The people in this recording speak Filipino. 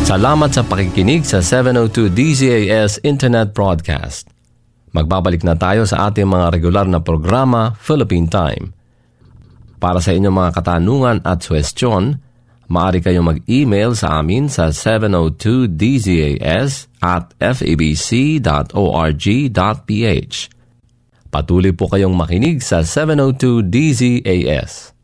Salamat sa pakikinig sa 702 DZAS Internet Broadcast. Magbabalik na tayo sa ating mga regular na programa, Philippine Time. Para sa inyong mga katanungan at suwestyon, maaari kayong mag-email sa amin sa 702dzas@fabc.org.ph. Patuloy po kayong makinig sa 702 DZAS.